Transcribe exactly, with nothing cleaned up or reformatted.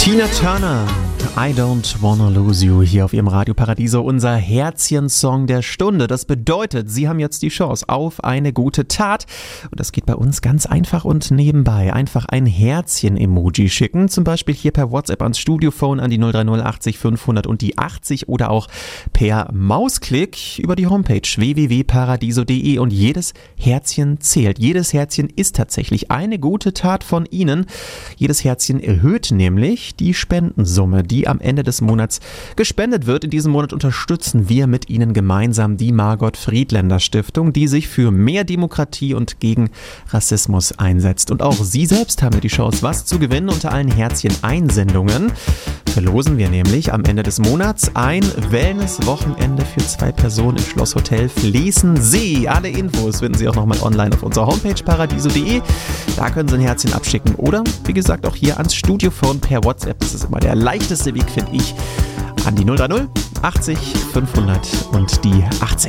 Tina Turner, I Don't Wanna Lose You, hier auf Ihrem Radio Paradiso, unser Herzchen-Song der Stunde. Das bedeutet, Sie haben jetzt die Chance auf eine gute Tat. Und das geht bei uns ganz einfach und nebenbei. Einfach ein Herzchen-Emoji schicken, zum Beispiel hier per WhatsApp ans Studiophone an die null drei null achtzig fünfhundert und die achtzig oder auch per Mausklick über die Homepage w w w punkt paradiso punkt de und jedes Herzchen zählt. Jedes Herzchen ist tatsächlich eine gute Tat von Ihnen. Jedes Herzchen erhöht nämlich die Spendensumme, die am Ende des Monats gespendet wird. In diesem Monat unterstützen wir mit Ihnen gemeinsam die Margot Friedländer Stiftung, die sich für mehr Demokratie und gegen Rassismus einsetzt. Und auch Sie selbst haben die Chance, was zu gewinnen. Unter allen Herzchen-Einsendungen verlosen wir nämlich am Ende des Monats ein Wellness-Wochenende für zwei Personen im Schlosshotel Fließensee. Alle Infos finden Sie auch nochmal online auf unserer Homepage paradiso punkt de. Da können Sie ein Herzchen abschicken oder, wie gesagt, auch hier ans Studiophone per WhatsApp. Das ist immer der leichteste Weg, finde ich, an die null drei null achtzig fünfhundert und die achtzig.